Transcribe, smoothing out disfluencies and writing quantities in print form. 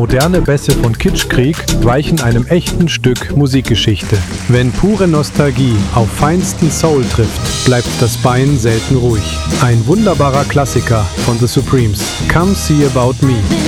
moderne Bässe von Kitschkrieg weichen einem echten Stück Musikgeschichte. Wenn pure Nostalgie auf feinsten Soul trifft, bleibt das Bein selten ruhig. Ein wunderbarer Klassiker von The Supremes. Come See About Me.